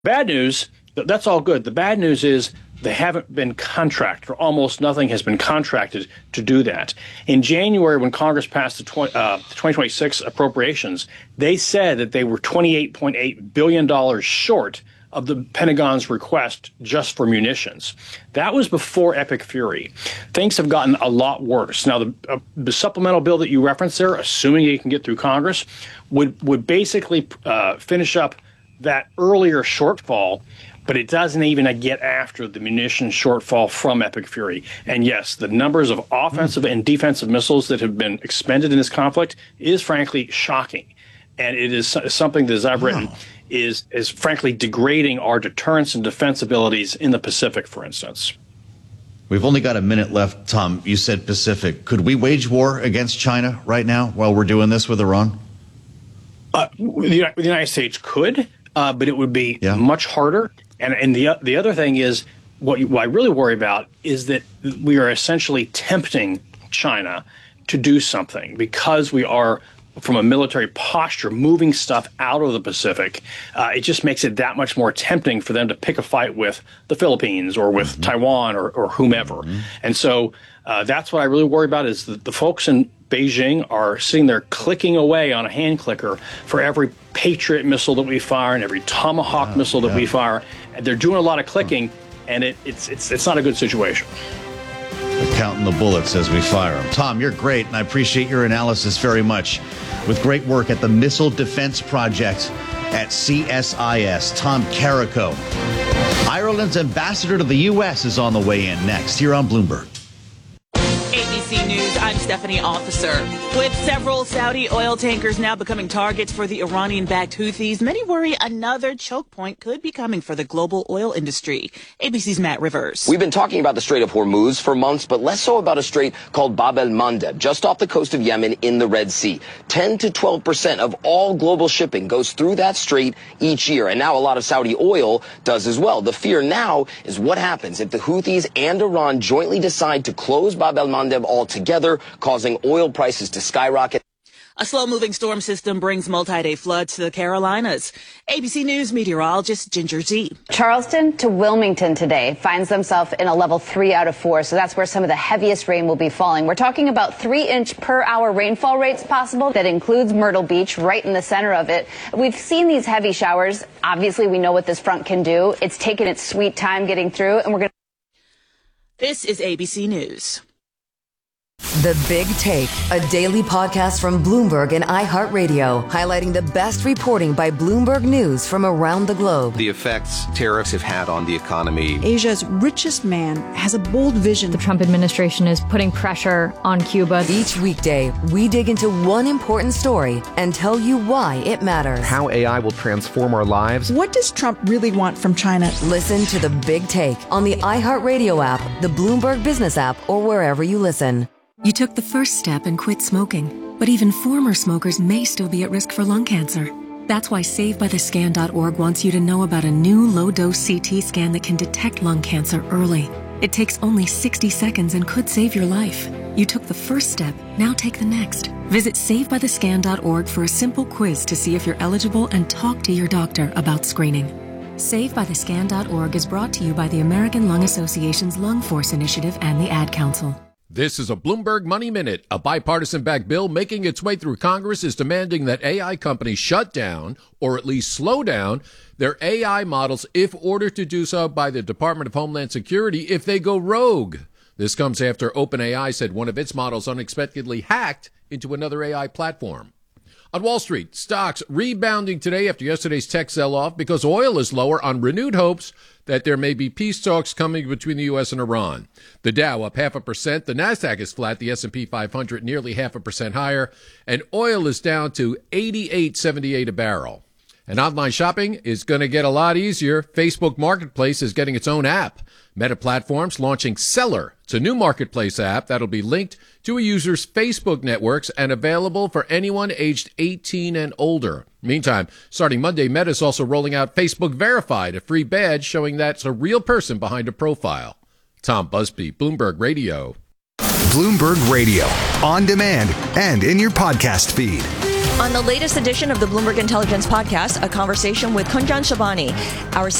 Bad news, that's all good. The bad news is they haven't been contracted, or almost nothing has been contracted to do that. In January, when Congress passed the 2026 appropriations, they said that they were $28.8 billion short of the Pentagon's request just for munitions. That was before Epic Fury. Things have gotten a lot worse. Now, the supplemental bill that you referenced there, assuming it can get through Congress, would basically finish up that earlier shortfall, but it doesn't even get after the munitions shortfall from Epic Fury. And yes, the numbers of offensive and defensive missiles that have been expended in this conflict is frankly shocking. And it is something that, as I've written, is frankly degrading our deterrence and defense abilities in the Pacific, for instance. We've only got a minute left, Tom. You said Pacific. Could we wage war against China right now while we're doing this with Iran? The United States could, but it would be much harder. And the other thing is, what I really worry about is that we are essentially tempting China to do something because we are, from a military posture, moving stuff out of the Pacific. It just makes it that much more tempting for them to pick a fight with the Philippines or with Taiwan or whomever. And so that's what I really worry about, is that the folks in Beijing are sitting there clicking away on a hand clicker for every Patriot missile that we fire and every Tomahawk missile that we fire. And they're doing a lot of clicking, and it's not a good situation. We're counting the bullets as we fire them. Tom, you're great, and I appreciate your analysis very much. With great work at the Missile Defense Project at CSIS, Tom Carrico. Ireland's ambassador to the U.S. is on the way in next, here on Bloomberg. ABC News, I'm Stephanie Officer. With several Saudi oil tankers now becoming targets for the Iranian-backed Houthis, many worry another choke point could be coming for the global oil industry. ABC's Matt Rivers. We've been talking about the Strait of Hormuz for months, but less so about a strait called Bab el-Mandeb, just off the coast of Yemen in the Red Sea. 10 to 12% of all global shipping goes through that strait each year, and now a lot of Saudi oil does as well. The fear now is what happens if the Houthis and Iran jointly decide to close Bab el-Mandeb altogether, causing oil prices to skyrocket. A slow-moving storm system brings multi-day floods to the Carolinas. ABC News meteorologist Ginger Z. Charleston to Wilmington today finds themselves in a level 3 out of 4, so that's where some of the heaviest rain will be falling. We're talking about 3-inch per hour rainfall rates possible. That includes Myrtle Beach, right in the center of it. We've seen these heavy showers. Obviously, we know what this front can do. It's taken its sweet time getting through, and we're going to... This is ABC News. The Big Take, a daily podcast from Bloomberg and iHeartRadio, highlighting the best reporting by Bloomberg News from around the globe. The effects tariffs have had on the economy. Asia's richest man has a bold vision. The Trump administration is putting pressure on Cuba. Each weekday, we dig into one important story and tell you why it matters. How AI will transform our lives. What does Trump really want from China? Listen to The Big Take on the iHeartRadio app, the Bloomberg Business app, or wherever you listen. You took the first step and quit smoking, but even former smokers may still be at risk for lung cancer. That's why SaveByTheScan.org wants you to know about a new low-dose CT scan that can detect lung cancer early. It takes only 60 seconds and could save your life. You took the first step, now take the next. Visit SaveByTheScan.org for a simple quiz to see if you're eligible and talk to your doctor about screening. SaveByTheScan.org is brought to you by the American Lung Association's Lung Force Initiative and the Ad Council. This is a Bloomberg Money Minute. A bipartisan-backed bill making its way through Congress is demanding that AI companies shut down, or at least slow down, their AI models if ordered to do so by the Department of Homeland Security if they go rogue. This comes after OpenAI said one of its models unexpectedly hacked into another AI platform. On Wall Street, stocks rebounding today after yesterday's tech sell-off because oil is lower on renewed hopes that there may be peace talks coming between the U.S. and Iran. The Dow up 0.5%. The Nasdaq is flat. The S&P 500 nearly 0.5% higher. And oil is down to $88.78 a barrel. And online shopping is going to get a lot easier. Facebook Marketplace is getting its own app. Meta Platforms launching Seller. It's a new marketplace app that'll be linked to a user's Facebook networks and available for anyone aged 18 and older. Meantime, starting Monday, Meta is also rolling out Facebook Verified, a free badge showing that's a real person behind a profile. Tom Busby, Bloomberg Radio. Bloomberg Radio, on demand and in your podcast feed. On the latest edition of the Bloomberg Intelligence Podcast, a conversation with Kunjan Shabani, our